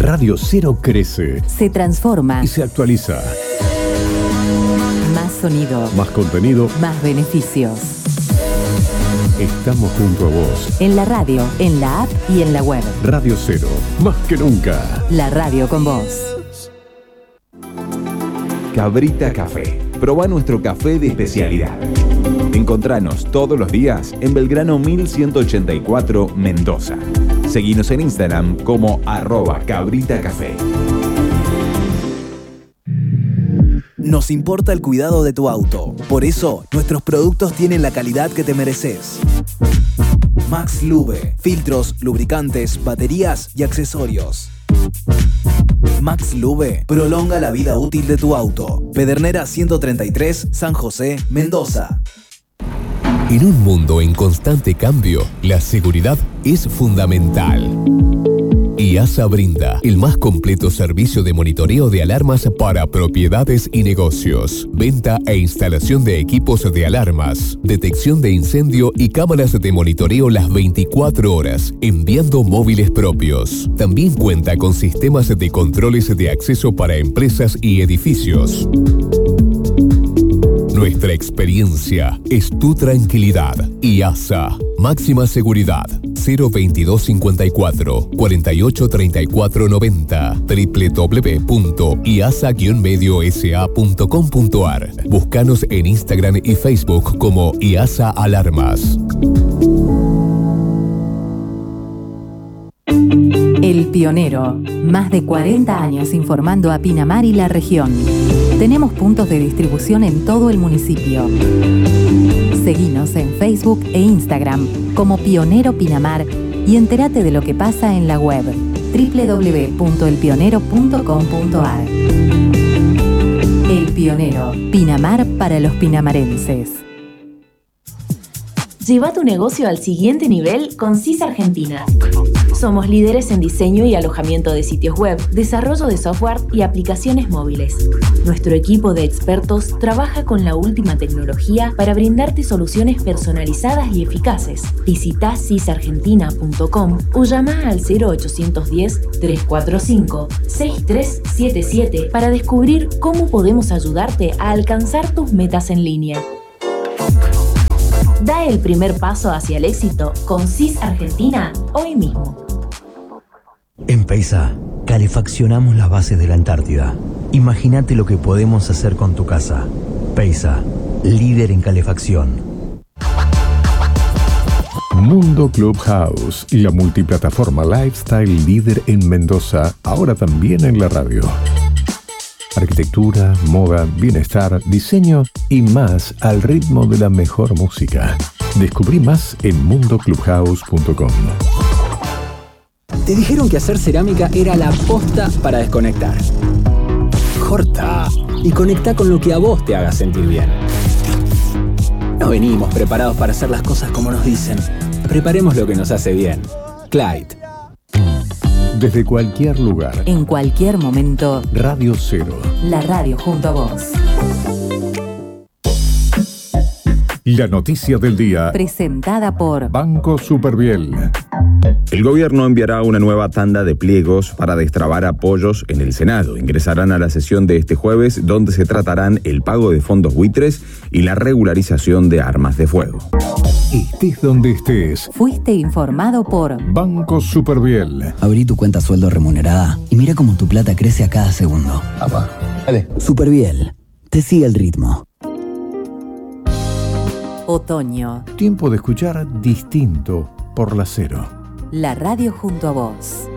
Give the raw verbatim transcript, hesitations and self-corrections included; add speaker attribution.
Speaker 1: Radio Cero crece,
Speaker 2: se transforma
Speaker 1: y se actualiza.
Speaker 2: Más sonido,
Speaker 1: Más contenido,
Speaker 2: más beneficios.
Speaker 1: Estamos junto a vos.
Speaker 2: En la radio, en la app y en la web.
Speaker 1: Radio Cero, más que nunca.
Speaker 2: La radio con vos.
Speaker 3: Cabrita Café. Probá nuestro café de especialidad. Encontranos todos los días en Belgrano mil ciento ochenta y cuatro, Mendoza. Seguinos en Instagram como arroba Cabrita Café.
Speaker 4: Nos importa el cuidado de tu auto. Por eso, nuestros productos tienen la calidad que te mereces. Max Lube. Filtros, lubricantes, baterías y accesorios. Max Lube prolonga la vida útil de tu auto. Pedernera ciento treinta y tres, San José, Mendoza.
Speaker 5: En un mundo en constante cambio, la seguridad es fundamental. IASA brinda el más completo servicio de monitoreo de alarmas para propiedades y negocios, venta e instalación de equipos de alarmas, detección de incendio y cámaras de monitoreo las veinticuatro horas, enviando móviles propios. También cuenta con sistemas de controles de acceso para empresas y edificios. Nuestra experiencia es tu tranquilidad. IASA. Máxima seguridad. cero veintidós cincuenta y cuatro, cuarenta y ocho treinta y cuatro noventa. doble u doble u doble u punto iasa guion medio s a punto com punto a r. Búscanos en Instagram y Facebook como IASA Alarmas.
Speaker 2: El Pionero. Más de cuarenta años informando a Pinamar y la región. Tenemos puntos de distribución en todo el municipio. Seguinos en Facebook e Instagram como Pionero Pinamar y entérate de lo que pasa en la web doble u doble u doble u punto el pionero punto com punto a r. El Pionero. Pinamar para los pinamarenses.
Speaker 6: Lleva tu negocio al siguiente nivel con C I S Argentina. Somos líderes en diseño y alojamiento de sitios web, desarrollo de software y aplicaciones móviles. Nuestro equipo de expertos trabaja con la última tecnología para brindarte soluciones personalizadas y eficaces. Visita cisargentina punto com o llama al cero ochocientos diez, trescientos cuarenta y cinco, sesenta y tres setenta y siete para descubrir cómo podemos ayudarte a alcanzar tus metas en línea. Da el primer paso hacia el éxito con C I S Argentina hoy mismo.
Speaker 7: En Peisa, calefaccionamos las bases de la Antártida. Imagínate lo que podemos hacer con tu casa. Peisa, líder en calefacción.
Speaker 1: Mundo Clubhouse y la multiplataforma Lifestyle líder en Mendoza, ahora también en la radio. Arquitectura, moda, bienestar, diseño y más al ritmo de la mejor música. Descubrí más en mundo clubhouse punto com.
Speaker 8: Te dijeron que hacer cerámica era la posta para desconectar. Corta y conecta con lo que a vos te haga sentir bien. No venimos preparados para hacer las cosas como nos dicen. Preparemos lo que nos hace bien. Clyde.
Speaker 1: Desde cualquier lugar.
Speaker 2: En cualquier momento.
Speaker 1: Radio Cero.
Speaker 2: La radio junto a vos.
Speaker 1: La noticia del día.
Speaker 2: Presentada por
Speaker 1: Banco Superviel.
Speaker 3: El gobierno enviará una nueva tanda de pliegos para destrabar apoyos en el Senado. Ingresarán a la sesión de este jueves, donde se tratarán el pago de fondos buitres y la regularización de armas de fuego.
Speaker 1: Estés donde estés.
Speaker 2: Fuiste informado por
Speaker 1: Banco Superviel.
Speaker 9: Abrí tu cuenta sueldo remunerada y mira cómo tu plata crece a cada segundo.
Speaker 8: Apa, dale.
Speaker 9: Superviel. Te sigue el ritmo.
Speaker 2: Otoño.
Speaker 1: Tiempo de escuchar distinto por la Cero.
Speaker 2: La radio junto a vos.